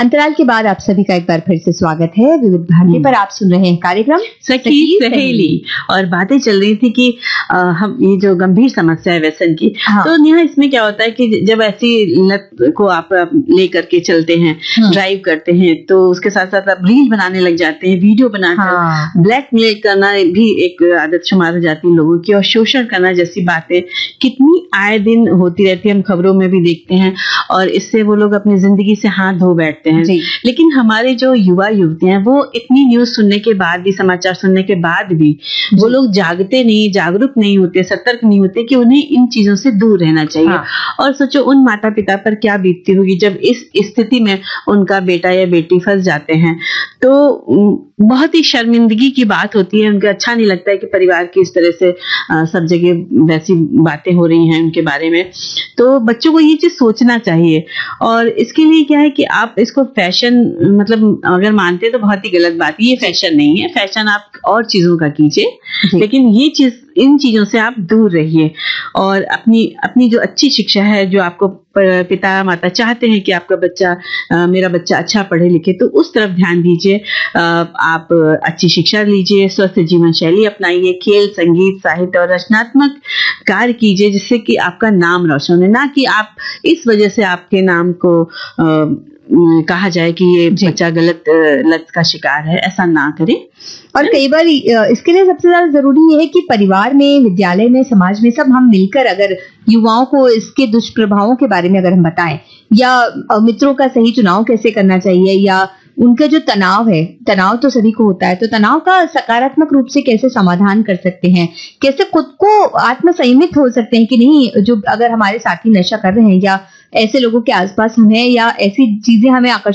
अंतराल के बाद आप सभी का एक बार फिर से स्वागत है विविध भारती पर। आप सुन रहे हैं कार्यक्रम सखी सहेली और बातें चल रही थी कि हम ये जो गंभीर समस्या है व्यसन की, तो यहाँ इसमें क्या होता है कि जब ऐसी लत को आप लेकर के चलते हैं, ड्राइव करते हैं, तो उसके साथ साथ आप रील बनाने लग जाते हैं, वीडियो बनाकर ब्लैकमेल करना भी एक आदत शुमार हो जाती है लोगों की, और शोषण करना जैसी बातें कितनी आए दिन होती रहती है, हम खबरों में भी देखते हैं, और इससे वो लोग अपनी जिंदगी से हाथ धो बैठते हैं। लेकिन हमारे जो युवा युवतियां हैं, वो इतनी न्यूज सुनने के बाद भी, समाचार सुनने के बाद भी वो लोग जागते नहीं, जागरूक नहीं होते, सतर्क नहीं होते कि उन्हें इन चीजों से दूर रहना चाहिए। और सोचो उन माता पिता पर क्या बीतती होगी जब इस स्थिति में उनका बेटा या बेटी फंस जाते हैं। तो बहुत ही शर्मिंदगी की बात होती है, उनको अच्छा नहीं लगता है कि परिवार की इस तरह से सब जगह वैसी बातें हो रही हैं उनके बारे में। तो बच्चों को ये चीज सोचना चाहिए, और इसके लिए क्या है कि आप इसको फैशन मतलब अगर मानते हैं तो बहुत ही गलत बात है, ये फैशन नहीं है। फैशन आप और चीजों का कीजिए, लेकिन ये चीज, इन चीजों से आप दूर रहिए, और अपनी जो अच्छी शिक्षा है, जो आपको पिता माता चाहते हैं कि आपका बच्चा, मेरा बच्चा अच्छा पढ़े लिखे, तो उस तरफ ध्यान दीजिए। आप अच्छी शिक्षा लीजिए, स्वस्थ जीवन शैली अपनाइए, खेल, संगीत, साहित्य और रचनात्मक कार्य कीजिए, जिससे कि आपका नाम रोशन हो, ना कि आप इस वजह से आपके नाम को कहा जाए कि ये बच्चा गलत लत का शिकार है। ऐसा ना करें। और कई बार इसके लिए सबसे ज्यादा जरूरी ये है कि परिवार में, विद्यालय में, समाज में सब हम मिलकर अगर युवाओं को इसके दुष्प्रभावों के बारे में अगर हम बताएं, या मित्रों का सही चुनाव कैसे करना चाहिए, या उनका जो तनाव है, तनाव तो सभी को होता है, तो तनाव का सकारात्मक रूप से कैसे समाधान कर सकते हैं, कैसे खुद को आत्मसंयमित हो सकते हैं कि नहीं, जो अगर हमारे साथी नशा कर रहे हैं या ऐसे लोगों के आसपास हम हैं या ऐसी चीजें हमें आकर्षित